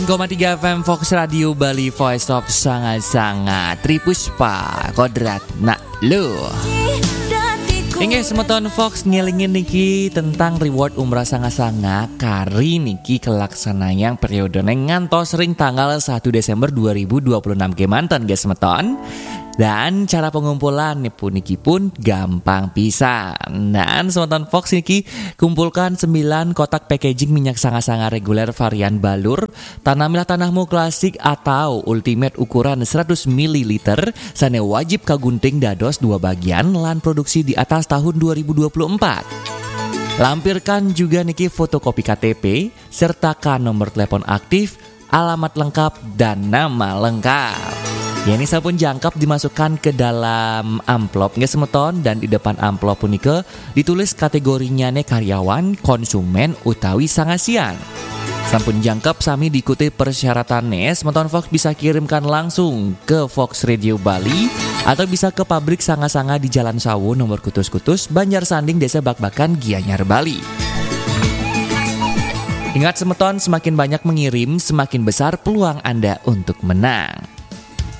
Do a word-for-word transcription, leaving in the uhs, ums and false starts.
koma tiga F M Fox Radio Bali Voice of sangat-sangat Tripuspa Kodrat nak lu. Inge semeton Fox ngelingin niki tentang reward umrah sanga-sanga kari niki kelaksanaan periode ngantos ring tanggal satu Desember dua ribu dua puluh enam kemanten guys semeton. Dan cara pengumpulan pun niki pun gampang pisan. Dan semeton Fox niki kumpulkan sembilan kotak packaging minyak sanga-sanga reguler varian balur, tanamilah tanahmu klasik atau ultimate ukuran seratus mililiter sane wajib kagunting dados dua bagian lan produksi di atas tahun dua ribu dua puluh empat. Lampirkan juga niki fotokopi K T P sertakan nomor telepon aktif, alamat lengkap dan nama lengkap. Ya ini sabun jangkap dimasukkan ke dalam amplop nggak semeton, dan di depan amplop punike ditulis kategorinya ne karyawan, konsumen, utawi sangasian. Sampun jangkap sami diikuti persyaratannya, semeton Fox bisa kirimkan langsung ke Fox Radio Bali atau bisa ke pabrik sanga-sanga di Jalan Sawu nomor kutus-kutus Banjar Sanding Desa Bakbakan Gianyar Bali. Ingat semeton, semakin banyak mengirim semakin besar peluang Anda untuk menang.